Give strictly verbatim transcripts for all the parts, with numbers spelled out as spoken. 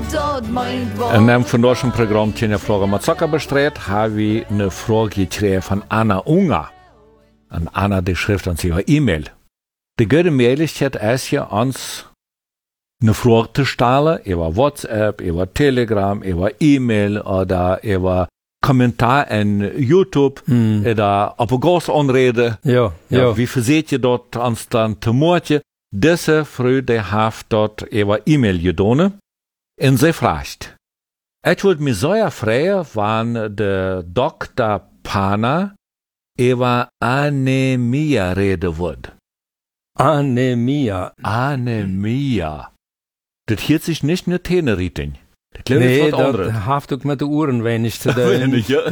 In einem von unserem Programm Tjena Frage mit Zucker bestreut, habe ich eine Frage gekriegt von Anna Unger. Und Anna, die schrift uns ihre E-Mail. Die gute Möglichkeit ist ja, uns eine Frage zu stellen, über WhatsApp, über Telegram, über E-Mail oder über Kommentar in YouTube hm. oder auf eine Gasanrede. Ja, ja. ja. Wie verseht ihr dort uns dann zu morgen? Diese Frau, die hat dort über E-Mail getan. Und sie fragt, ich würde mich sehr freuen, wenn der Doktor Pana über Anämie reden würde. Anämie. Anämie. Das hört sich nicht nur Teneriting. Das nee, das hat auch mit den Uhren wenig zu tun. Wenig, ja.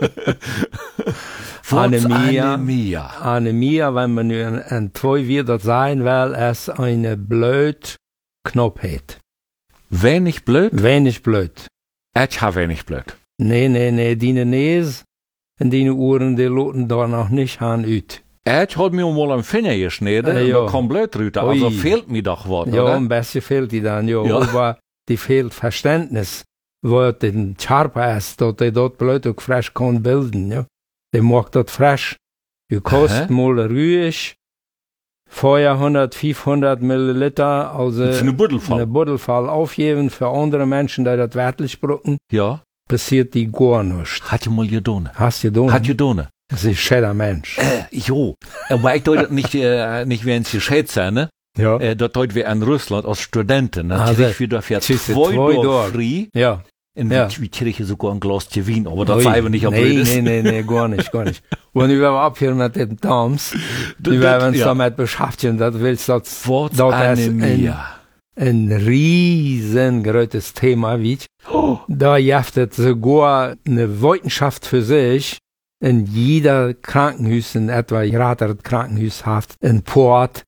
Anämie. Anämie. Anämie, wenn man nun ein zwei wieder sein will, ist eine blöd Knopfheit. Wenig blöd? Wenig blöd. Ich habe wenig blöd. Nee, nee, nee, die Nees und die Uhren, die loten da noch nicht an ut. Ich habe mir mal einen Finger geschnitten äh, ja. und da kommt blöd raus. Also Ui. Fehlt mir doch was, ja, oder? Ja, ein bisschen fehlt die dann, ja. ja. Aber die fehlt Verständnis, wo den Scharper ist, dass die dort blöd auch frisch kann bilden, ja. Die macht dort frisch. Du kostet mal ruhig. Vorher hundert, fünfhundert Milliliter, also das ist eine Buddelfall. Eine Buddelfall aufgeben für andere Menschen, die das wertlich brücken. Ja. Passiert die gar nichts. Hat ja mal getan. Hast du getan? Hat getan. Das ist ein schöner Mensch. Äh, jo. Aber ich deute nicht, äh, nicht wie ein gescheit sein, ne? Ja. Äh, dort deut wir in Russland als Studenten, ne? Also, krieg ich wieder für zwei Dollar frei. Ja. In ja. wie kriege ich sogar ein Glas Wien, aber das sei nicht auf Nee, nee, nee, nee, gar nicht, gar nicht. Und wir werden abhören mit den Dams, wir werden uns ja. damit beschäftigen, das willst du, das, das ist ein, ein riesengroßes Thema, wie oh. Da gibt es sogar eine Wissenschaft für sich, in jeder Krankenhaus, in etwa gerade Krankenhaus hat, ein Port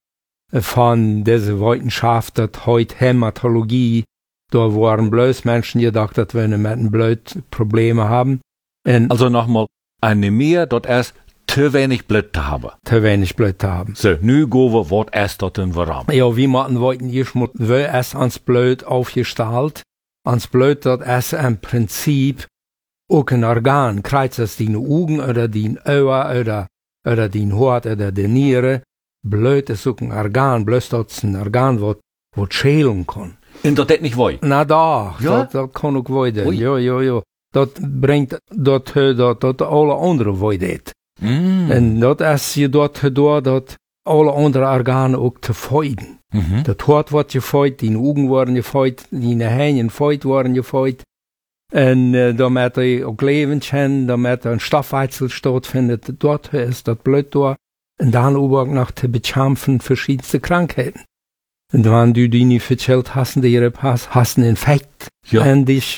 von dieser Wissenschaft, das heute Hämatologie. Da waren bloß Menschen gedacht, dass wir mit einem Blut Probleme haben. Und also nochmal, Anämie, dort erst zu wenig Blut zu haben. Zu wenig Blut zu haben. So, nu gehen wir, was erst dort in Warum. Ja, wie man wollten, ich muss erst ans Blut aufgestellt. Ans Blut, das ist im Prinzip auch ein Organ. Kreuz es die Augen oder die Augen oder, oder die Haut oder die Niere. Blut ist auch ein Organ. Bloß das ist ein Organ, was, was schälen kann. Und das nicht woi? Na doch, ja? dat, dat kan ook worden. Ja, ja, ja. Dat brengt dat, dat, dat alle andere worden. Mm. En dat is je dat gedaan dat alle andere organen ook te feuden. Mm-hmm. Dat hart wordt gefeud, die ogen worden gefeud, die handen feud worden gefeud. En uh, damit er ook leven kan, damit er een Stoffwechsel stattfindet, dort ist das Blut da. Und dann auch noch zu bekämpfen verschiedenste Krankheiten. Und wenn du die nicht verzählt hast, die hast, hast einen Infekt ja. an dich,